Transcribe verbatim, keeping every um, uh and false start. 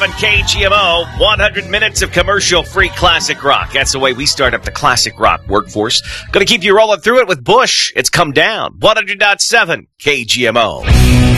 On K G M O, one hundred minutes of commercial-free classic rock. That's the way we start up the classic rock workforce. Going to keep you rolling through it with Bush. It's Come Down. one hundred point seven K G M O.